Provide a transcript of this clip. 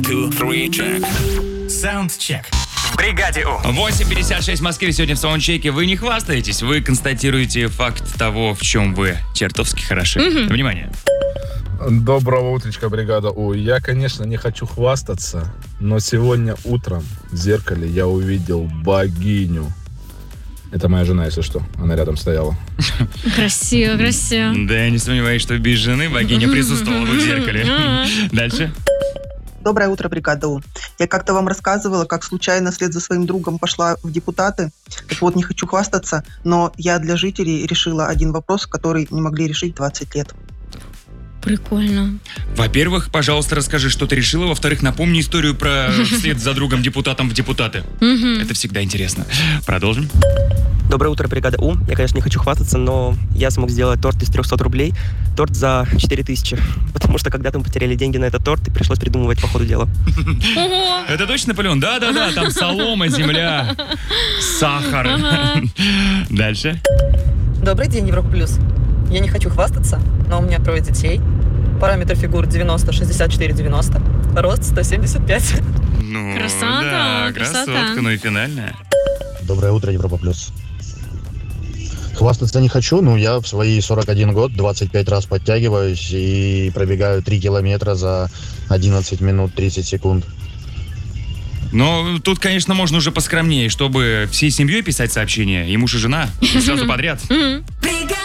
Саундчек. В бригаде У. 8:56 в Москве. Сегодня в саундчеке вы не хвастаетесь, вы констатируете факт того, в чем вы чертовски хороши. Внимание. Доброго утречка, бригада У. Я, конечно, не хочу хвастаться, но сегодня утром в зеркале я увидел богиню. Это моя жена, если что. Она рядом стояла. Красиво, красиво. Да, я не сомневаюсь, что без жены богиня присутствовала бы в зеркале. Дальше. Доброе утро, бригада У. Я как-то вам рассказывала, как случайно вслед за своим другом пошла в депутаты. Так вот, не хочу хвастаться, но я для жителей решила один вопрос, который не могли решить 20 лет. Прикольно. Во-первых, пожалуйста, расскажи, что ты решила. Во-вторых, напомни историю про вслед за другом депутатом в депутаты. Это всегда интересно. Продолжим. Доброе утро, бригада У. Я, конечно, не хочу хвастаться, но я смог сделать торт из 300 рублей. Торт за 4000. Потому что когда-то мы потеряли деньги на этот торт, и пришлось придумывать по ходу дела. Это точно Наполеон? Да-да-да, там солома, земля, сахар. Дальше. Добрый день, Европа Плюс. Я не хочу хвастаться, но у меня 3 детей. Параметр фигур 90, 64, 90. Рост 175. Ну, Красота, да, красота. красотка, ну и финальная. Доброе утро, Европа Плюс. Хвастаться не хочу, но я в свои 41 год 25 раз подтягиваюсь и пробегаю 3 километра за 11 минут 30 секунд. Но тут, конечно, можно уже поскромнее, чтобы всей семьей писать сообщения, и муж, и жена, и сразу подряд.